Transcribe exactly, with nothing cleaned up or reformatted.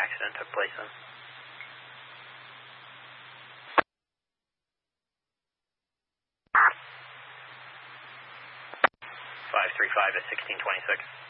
accident took place in. five three five to sixteen twenty-six.